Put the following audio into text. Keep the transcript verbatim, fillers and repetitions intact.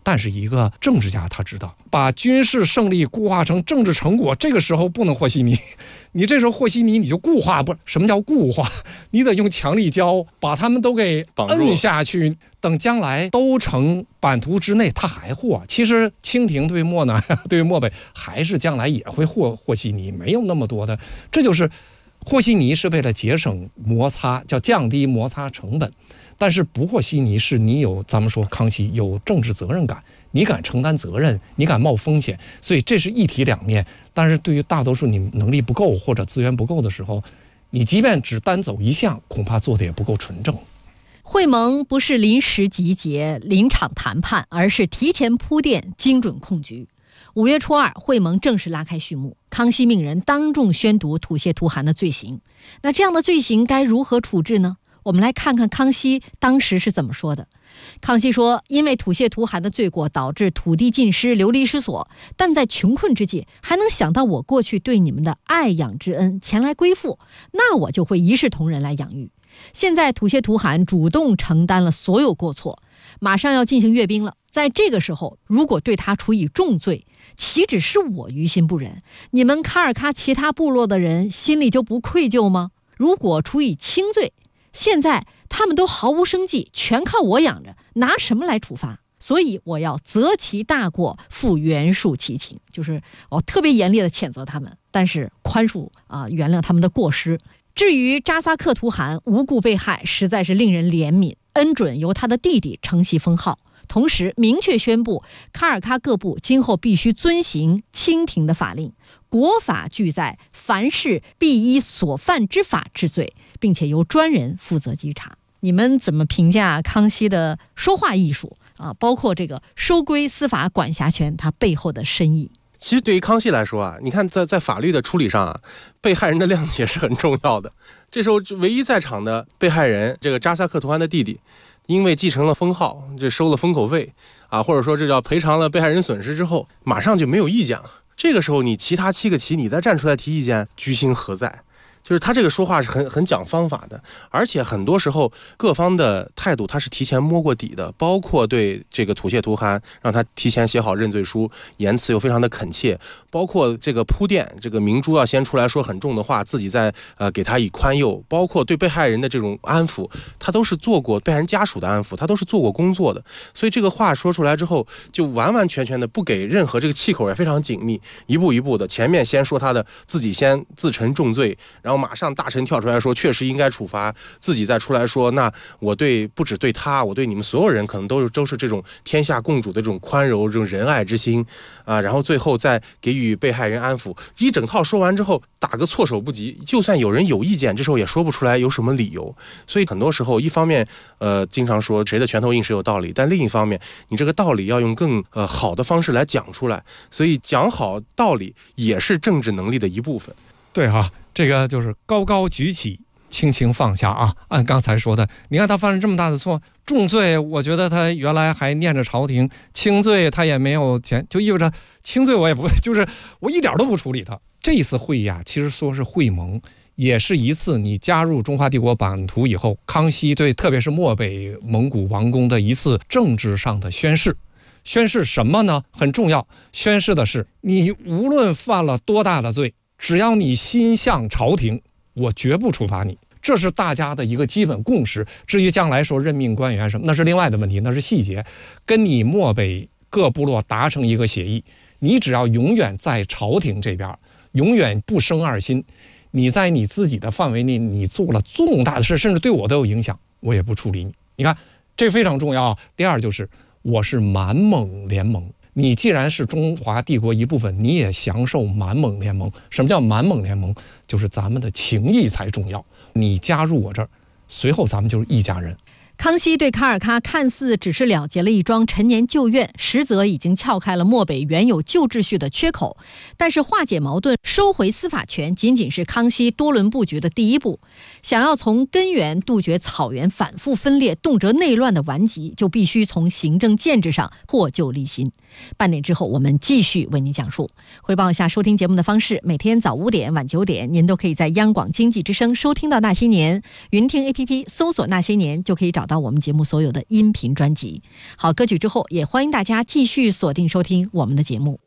但是一个政治家他知道，把军事胜利固化成政治成果，这个时候不能和稀泥。你这时候和稀泥，你就固化，不是什么叫固化？你得用强力胶把他们都给摁下去，等将来都成版图之内，他还和。其实清廷对漠南、对漠北还是将来也会和和稀泥，没有那么多的。这就是和稀泥是为了节省摩擦，叫降低摩擦成本。但是不和稀泥是你有，咱们说康熙有政治责任感，你敢承担责任，你敢冒风险，所以这是一体两面。但是对于大多数你能力不够或者资源不够的时候，你即便只单走一项，恐怕做的也不够纯正。 会盟不是临时集结、临场谈判，而是提前铺垫、精准控局。五月初二，会盟正式拉开序幕。康熙命人当众宣读吐血图汗的罪行。那这样的罪行该如何处置呢？我们来看看康熙当时是怎么说的。康熙说，因为吐血图汗的罪过导致土地尽失、流离失所，但在穷困之际还能想到我过去对你们的爱养之恩前来归附，那我就会一视同仁来养育。现在吐血图汗主动承担了所有过错，马上要进行阅兵了，在这个时候如果对他处以重罪，岂止是我于心不忍，你们卡尔喀其他部落的人心里就不愧疚吗？如果处以轻罪，现在他们都毫无生计，全靠我养着，拿什么来处罚？所以我要责其大过，复原恕其情，就是我特别严厉的谴责他们，但是宽恕啊、呃，原谅他们的过失。至于扎萨克图汗无故被害，实在是令人怜悯，恩准由他的弟弟承袭封号，同时明确宣布卡尔喀各部今后必须遵行清廷的法令，国法俱在，凡事必依所犯之法治罪，并且由专人负责稽查。你们怎么评价康熙的说话艺术啊？包括这个收归司法管辖权，它背后的深意。 其实对于康熙来说啊，你看在在法律的处理上啊，被害人的谅解是很重要的。这时候唯一在场的被害人这个扎萨克图汗的弟弟，因为继承了封号，这收了封口费啊，或者说这叫赔偿了被害人损失之后，马上就没有意见了。这个时候你其他七个旗你再站出来提意见，居心何在？就是他这个说话是很很讲方法的，而且很多时候各方的态度他是提前摸过底的，包括对这个吐血图汗让他提前写好认罪书，言辞又非常的恳切，包括这个铺垫，这个明珠要先出来说很重的话，自己再呃给他以宽宥，包括对被害人的这种安抚，他都是做过被害人家属的安抚，他都是做过工作的，所以这个话说出来之后，就完完全全的不给任何这个气口也非常紧密，一步一步的，前面先说他的自己先自陈重罪，然后马上大臣跳出来说确实应该处罚，自己再出来说那我对不止对他，我对你们所有人可能都是都是这种天下共主的这种宽柔这种仁爱之心啊，然后最后再给予被害人安抚，一整套说完之后打个措手不及，就算有人有意见，这时候也说不出来有什么理由。所以很多时候一方面呃经常说谁的拳头硬谁有道理，但另一方面你这个道理要用更呃好的方式来讲出来，所以讲好道理也是政治能力的一部分。 对哈、啊，这个就是高高举起，轻轻放下啊。按刚才说的，你看他犯了这么大的错，重罪我觉得他原来还念着朝廷，轻罪他也没有钱，就意味着轻罪我也不就是我一点都不处理他。这一次会议啊，其实说是会盟，也是一次你加入中华帝国版图以后，康熙对特别是漠北蒙古王公的一次政治上的宣誓。宣誓什么呢？很重要，宣誓的是你无论犯了多大的罪，只要你心向朝廷，我绝不处罚你，这是大家的一个基本共识。至于将来说任命官员什么，那是另外的问题，那是细节。跟你漠北各部落达成一个协议，你只要永远在朝廷这边，永远不生二心，你在你自己的范围内，你做了重大的事，甚至对我都有影响，我也不处理你。你看，这非常重要。第二就是我是满蒙联盟。你既然是中华帝国一部分，你也享受满蒙联盟。什么叫满蒙联盟？就是咱们的情谊才重要。你加入我这儿，随后咱们就是一家人。 康熙对卡尔喀看似只是了结了一桩陈年旧怨，实则已经撬开了漠北原有旧秩序的缺口。但是化解矛盾、收回司法权仅仅是康熙多轮布局的第一步。想要从根源杜绝草原反复分裂、动辄内乱的顽疾，就必须从行政建制上破旧立新。半点之后我们继续为您讲述。汇报一下收听节目的方式，每天早五点晚九点您都可以在央广经济之声收听到那些年，云听 A P P 搜索那些年就可以找到我们节目所有的音频专辑。好，歌曲之后也欢迎大家继续锁定收听我们的节目。